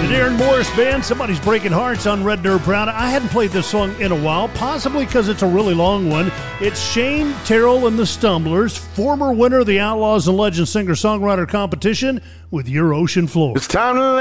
The Darren Morris Band, Somebody's Breaking Hearts on Red Dirt Proud. I hadn't played this song in a while, possibly because it's a really long one. It's Shane Terrell and the Stumblers, former winner of the Outlaws and Legends singer-songwriter competition with Your Ocean Floor. It's time to